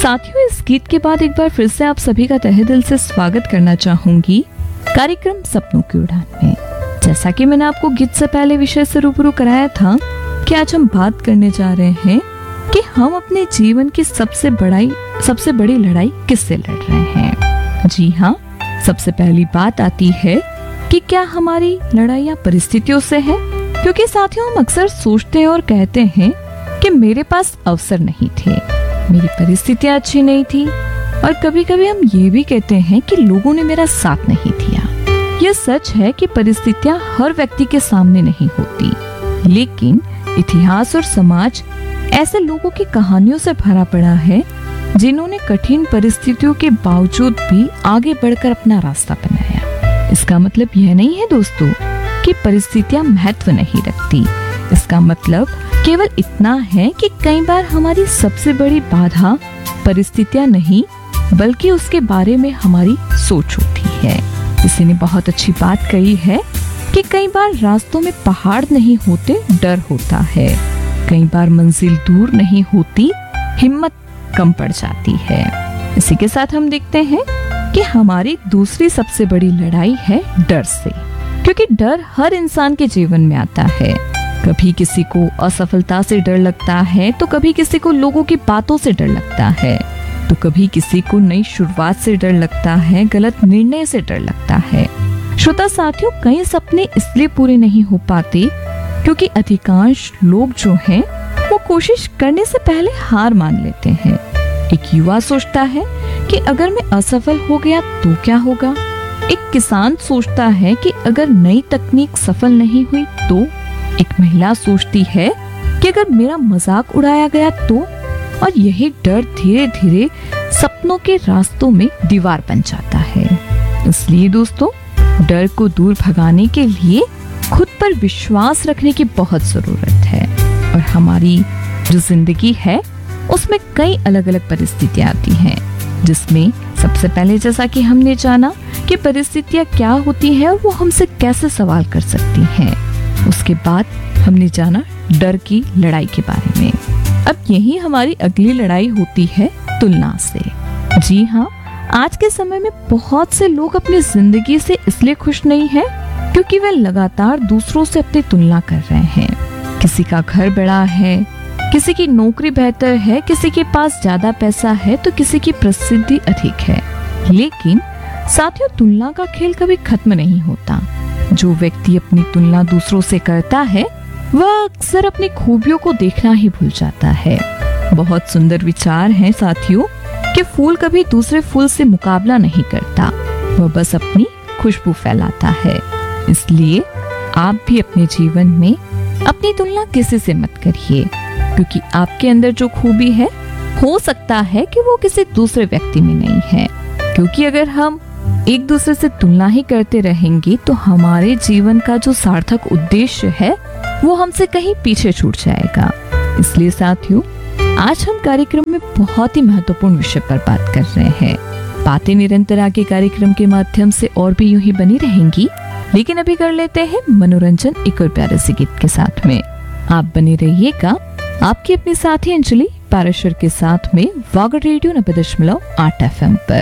साथियों, इस गीत के बाद एक बार फिर से आप सभी का तहे दिल से स्वागत करना चाहूंगी कार्यक्रम सपनों की उड़ान में। जैसा कि मैंने आपको गीत से पहले विषय से रूबरू कराया था कि आज हम बात करने जा रहे हैं कि हम अपने जीवन की सबसे बड़ी लड़ाई किससे लड़ रहे हैं। जी हाँ, सबसे पहली बात आती है कि क्या हमारी लड़ाइयाँ परिस्थितियों से है। क्योंकि साथियों, हम अक्सर सोचते हैं और कहते हैं कि मेरे पास अवसर नहीं थे, मेरी परिस्थितियाँ अच्छी नहीं थी, और कभी कभी हम ये भी कहते हैं कि लोगों ने मेरा साथ नहीं दिया। यह सच है कि परिस्थितियाँ हर व्यक्ति के सामने नहीं होती, लेकिन इतिहास और समाज ऐसे लोगों की कहानियों से भरा पड़ा है जिन्होंने कठिन परिस्थितियों के बावजूद भी आगे बढ़कर अपना रास्ता बनाया। इसका मतलब यह नहीं है दोस्तों कि परिस्थितियाँ महत्व नहीं रखती। इसका मतलब केवल इतना है कि कई बार हमारी सबसे बड़ी बाधा परिस्थितियाँ नहीं बल्कि उसके बारे में हमारी सोच होती है। किसी ने बहुत अच्छी बात कही है कि कई बार रास्तों में पहाड़ नहीं होते, डर होता है। कई बार मंजिल दूर नहीं होती, हिम्मत कम पड़ जाती है। इसी के साथ हम देखते हैं कि हमारी दूसरी सबसे बड़ी लड़ाई है डर से। क्योंकि डर हर इंसान के जीवन में आता है। कभी किसी को असफलता से डर लगता है, तो कभी किसी को लोगों की बातों से डर लगता है, तो कभी किसी को नई शुरुआत से डर लगता है, गलत निर्णय से डर लगता है। श्रोता साथियों, कई सपने इसलिए पूरे नहीं हो पाते क्योंकि अधिकांश लोग जो हैं वो कोशिश करने से पहले हार मान लेते हैं। एक युवा सोचता है कि अगर मैं असफल हो गया तो क्या होगा। एक किसान सोचता है कि अगर नई तकनीक सफल नहीं हुई तो। एक महिला सोचती है कि अगर मेरा मजाक उड़ाया गया तो। और यही डर धीरे धीरे सपनों के रास्तों में दीवार बन जाता है। इसलिए दोस्तों, डर को दूर भगाने के लिए खुद पर विश्वास रखने की बहुत जरूरत है। और हमारी जो जिंदगी है उसमें कई अलग अलग परिस्थितियां आती हैं, जिसमें सबसे पहले जैसा कि हमने जाना कि परिस्थितियां क्या होती हैं और वो हमसे कैसे सवाल कर सकती हैं। उसके बाद हमने जाना डर की लड़ाई के बारे में। अब यही हमारी अगली लड़ाई होती है तुलना से। जी हाँ, आज के समय में बहुत से लोग अपनी जिंदगी से इसलिए खुश नहीं हैं क्योंकि वे लगातार दूसरों से अपनी तुलना कर रहे हैं। किसी का घर बड़ा है, किसी की नौकरी बेहतर है, किसी के पास ज्यादा पैसा है, तो किसी की प्रसिद्धि अधिक है। लेकिन साथियों, तुलना का खेल कभी खत्म नहीं होता। जो व्यक्ति अपनी तुलना दूसरों से करता है वह अक्सर अपनी खूबियों को देखना ही भूल जाता है। बहुत सुंदर विचार है साथियों कि फूल कभी दूसरे फूल से मुकाबला नहीं करता, वह बस अपनी खुशबू फैलाता है। इसलिए आप भी अपने जीवन में अपनी तुलना किसी से मत करिए, क्योंकि आपके अंदर जो खूबी है हो सकता है कि वो किसी दूसरे व्यक्ति में नहीं है। क्योंकि अगर हम एक दूसरे से तुलना ही करते रहेंगे तो हमारे जीवन का जो सार्थक उद्देश्य है वो हमसे कहीं पीछे छूट जाएगा। इसलिए साथियों, आज हम कार्यक्रम में बहुत ही महत्वपूर्ण विषय पर बात कर रहे हैं। बातें निरंतर आगे कार्यक्रम के माध्यम से और भी यूं ही बनी रहेंगी, लेकिन अभी कर लेते हैं मनोरंजन एक और प्यारे से गीत के साथ में। आप बने रहिएगा आपकी अपनी साथी अंजलि पाराशर के साथ में वागड़ रेडियो 90.8 FM पर।